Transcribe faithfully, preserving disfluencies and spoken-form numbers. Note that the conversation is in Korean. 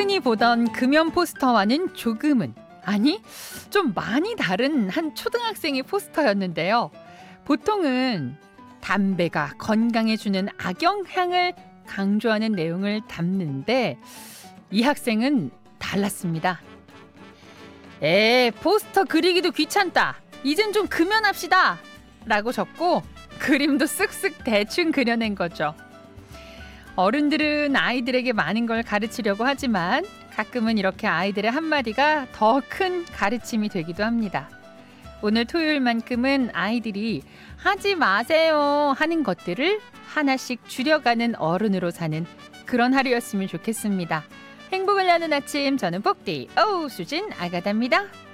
흔히 보던 금연 포스터와는 조금은, 아니 좀 많이 다른 한 초등학생의 포스터였는데요. 보통은 담배가 건강에 주는 악영향을 강조하는 내용을 담는데 이 학생은 달랐습니다. 에, 포스터 그리기도 귀찮다. 이젠 좀 금연합시다. 라고 적고 그림도 쓱쓱 대충 그려낸 거죠. 어른들은 아이들에게 많은 걸 가르치려고 하지만 가끔은 이렇게 아이들의 한마디가 더 큰 가르침이 되기도 합니다. 오늘 토요일만큼은 아이들이 하지 마세요 하는 것들을 하나씩 줄여가는 어른으로 사는 그런 하루였으면 좋겠습니다. 행복을 나는 아침, 저는 폭디 오우 수진 아가다입니다.